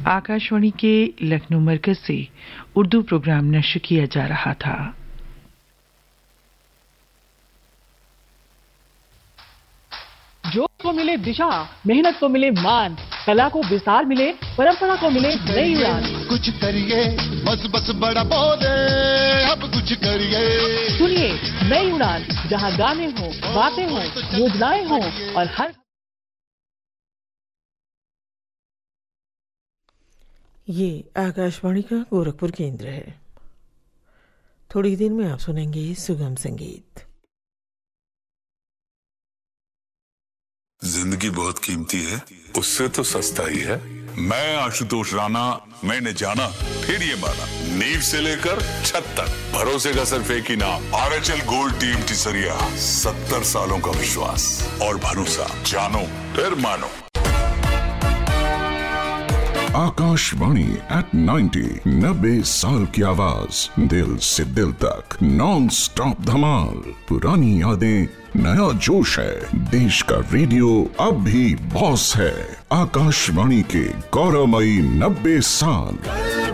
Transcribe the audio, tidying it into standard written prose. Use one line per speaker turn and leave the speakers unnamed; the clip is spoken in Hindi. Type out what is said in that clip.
आकाशवाणी के लखनऊ मरकज से उर्दू प्रोग्राम नश्र किया जा रहा था।
जोश को मिले दिशा, मेहनत को मिले मान, कला को विस्तार मिले, परंपरा को मिले नई उड़ान।
कुछ करिए बस बड़ा बोले, अब कुछ करिए।
सुनिए नई उड़ान, जहां गाने हो, बातें हो, योजनाएं हो और हर।
ये आकाशवाणी का गोरखपुर केंद्र है। थोड़ी देर में आप सुनेंगे सुगम संगीत।
जिंदगी बहुत कीमती है, उससे तो सस्ता ही है। मैं आशुतोष राणा, मैंने जाना फिर ये माना, नींव से लेकर छत तक भरोसे का सिर्फ एक ही नाम, आरएचएल गोल्ड टीम टिसरिया। 70 सालों का विश्वास और भरोसा, जानो फिर मानो।
आकाशवाणी एट 90, 90 साल की आवाज, दिल से दिल तक, नॉन स्टॉप धमाल। पुरानी यादें, नया जोश है, देश का रेडियो अब भी बॉस है। आकाशवाणी के गौरवमयी 90 साल।